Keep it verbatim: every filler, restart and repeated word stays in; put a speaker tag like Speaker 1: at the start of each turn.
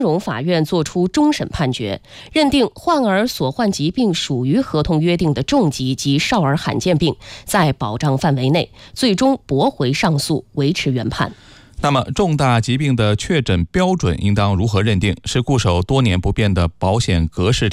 Speaker 1: 荣法院作出终审判决，认定患儿所患疾病属于合同约定的重疾及少儿罕见病，在保障范围内，最终驳回上诉，维持原判。
Speaker 2: 那么，重大疾病的确诊标准应当如何认定？是固守多年不变的保险格式